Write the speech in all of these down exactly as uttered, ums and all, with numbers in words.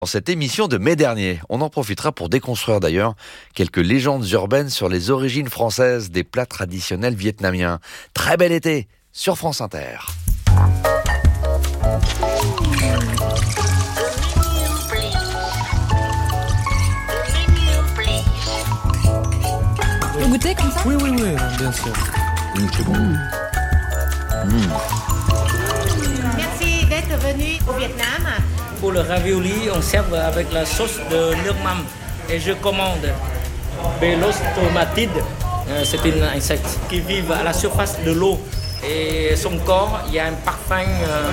Dans cette émission de mai dernier, on en profitera pour déconstruire d'ailleurs quelques légendes urbaines sur les origines françaises des plats traditionnels vietnamiens. Très bel été sur France Inter. Vous goûtez comme ça? Oui, oui, oui, bien sûr. Mmh, c'est bon. Mmh. Mmh. Merci d'être venu au Vietnam. Pour le ravioli, on sert avec la sauce de nước mắm. Et je commande Belostomatides. C'est un insecte qui vit à la surface de l'eau. Et son corps, il y a un parfum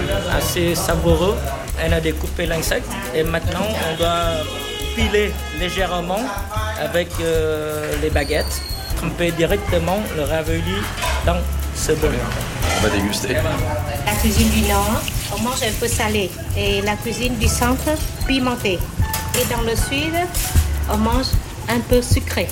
assez savoureux. Elle a découpé l'insecte. Et maintenant, on doit piler légèrement avec euh, les baguettes. Tremper directement le ravioli dans ce bol. On va déguster. La cuisine du Nord, on mange un peu salé. Et la cuisine du Centre, pimenté. Et dans le Sud, on mange un peu sucré.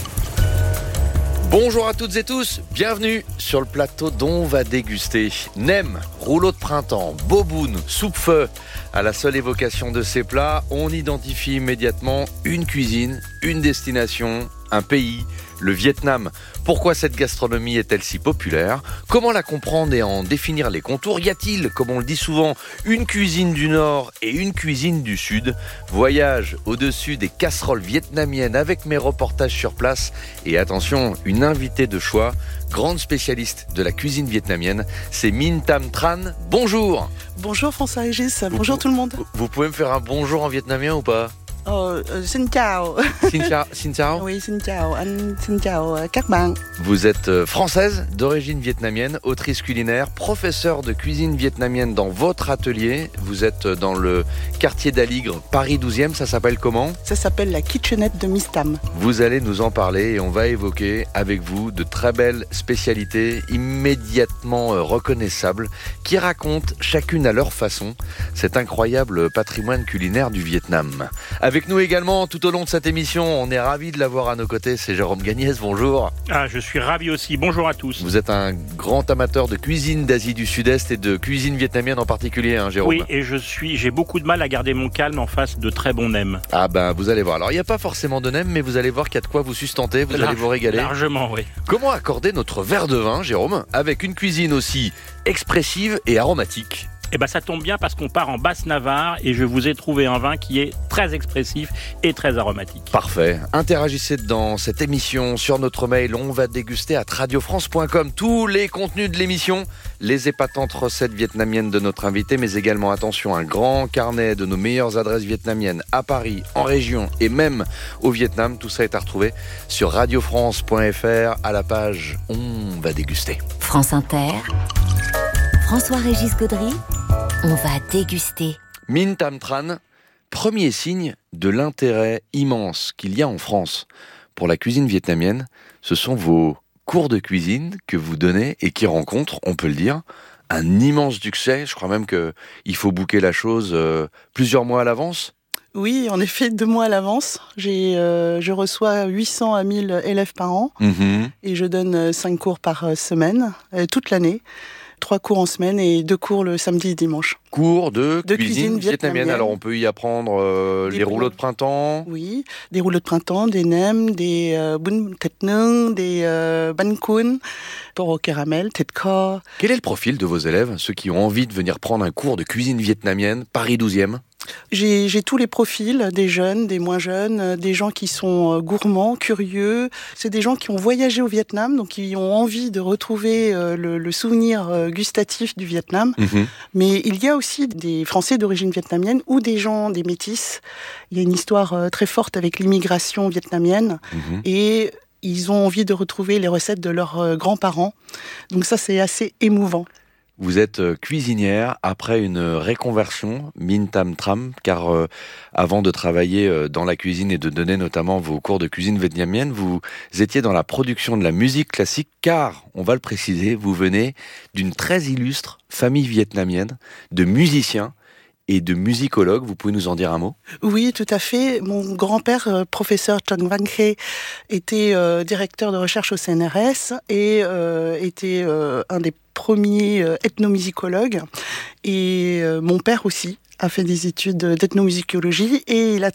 Bonjour à toutes et tous, bienvenue sur le plateau dont on va déguster nem, rouleau de printemps, boboon, soupe-feu. À la seule évocation de ces plats, on identifie immédiatement une cuisine, une destination, un pays, le Vietnam. Pourquoi cette gastronomie est-elle si populaire? Comment la comprendre et en définir les contours? Y a-t-il, comme on le dit souvent, une cuisine du Nord et une cuisine du Sud? Voyage au-dessus des casseroles vietnamiennes avec mes reportages sur place. Et attention, une invitée de choix, grande spécialiste de la cuisine vietnamienne, c'est Minh Tam Tran. Bonjour. Bonjour François-Régis, bonjour tout le monde. Vous pouvez me faire un bonjour en vietnamien ou pas? Oh, euh, xin chào. Xin chào. Xin chào. Oui, xin chào. Anh, xin chào các bạn. Vous êtes française d'origine vietnamienne, autrice culinaire, professeure de cuisine vietnamienne dans votre atelier. Vous êtes dans le quartier d'Aligre, Paris douzième. Ça s'appelle comment? Ça s'appelle la kitchenette de Miss Tam. Vous allez nous en parler et on va évoquer avec vous de très belles spécialités immédiatement reconnaissables qui racontent chacune à leur façon cet incroyable patrimoine culinaire du Vietnam. Avec nous également, tout au long de cette émission, on est ravis de l'avoir à nos côtés, c'est Jérôme Gagnès, bonjour. Ah, je suis ravi aussi, bonjour à tous. Vous êtes un grand amateur de cuisine d'Asie du Sud-Est et de cuisine vietnamienne en particulier, hein, Jérôme? Oui, et je suis, j'ai beaucoup de mal à garder mon calme en face de très bons nems. Ah ben, vous allez voir. Alors, il n'y a pas forcément de nems, mais vous allez voir qu'il y a de quoi vous sustenter, vous Large, allez vous régaler. Largement, oui. Comment accorder notre verre de vin, Jérôme, avec une cuisine aussi expressive et aromatique? Eh ben, ça tombe bien parce qu'on part en Basse-Navarre et je vous ai trouvé un vin qui est très expressif et très aromatique. Parfait. Interagissez dans cette émission sur notre mail. On va déguster à radio france point com tous les contenus de l'émission, les épatantes recettes vietnamiennes de notre invité, mais également, attention, un grand carnet de nos meilleures adresses vietnamiennes à Paris, en région et même au Vietnam. Tout ça est à retrouver sur radio france point f r à la page On va déguster. France Inter, François-Régis Gaudry, on va déguster. Minh Tam Tran, premier signe de l'intérêt immense qu'il y a en France pour la cuisine vietnamienne, ce sont vos cours de cuisine que vous donnez et qui rencontrent, on peut le dire, un immense succès. Je crois même qu'il faut booker la chose euh, plusieurs mois à l'avance. Oui, en effet, deux mois à l'avance. J'ai, euh, je reçois huit cents à mille élèves par an mmh. et je donne cinq cours par semaine, euh, toute l'année. Trois cours en semaine et deux cours le samedi et dimanche. Cours de, de cuisine, cuisine vietnamienne. vietnamienne. Alors on peut y apprendre euh, les rouleaux de printemps. Oui, des rouleaux de printemps, des nems, des euh, bún thịt nướng, des euh, bánh cuốn, porc au caramel, thịt kho. Quel est le profil de vos élèves, ceux qui ont envie de venir prendre un cours de cuisine vietnamienne, Paris douzième? J'ai, j'ai tous les profils, des jeunes, des moins jeunes, des gens qui sont gourmands, curieux. C'est des gens qui ont voyagé au Vietnam, donc qui ont envie de retrouver le, le souvenir gustatif du Vietnam. Mmh. Mais il y a aussi des Français d'origine vietnamienne ou des gens, des métis. Il y a une histoire très forte avec l'immigration vietnamienne mmh. et ils ont envie de retrouver les recettes de leurs grands-parents. Donc ça, c'est assez émouvant. Vous êtes cuisinière après une réconversion, Minh Tam Tran, car euh, avant de travailler euh, dans la cuisine et de donner notamment vos cours de cuisine vietnamienne, vous étiez dans la production de la musique classique, car, on va le préciser, vous venez d'une très illustre famille vietnamienne de musiciens et de musicologue. Vous pouvez nous en dire un mot? Oui, tout à fait. Mon grand-père, euh, professeur Trong Van Khe, était euh, directeur de recherche au C N R S et euh, était euh, un des premiers ethnomusicologues. Et mon père aussi a fait des études d'ethnomusicologie et il a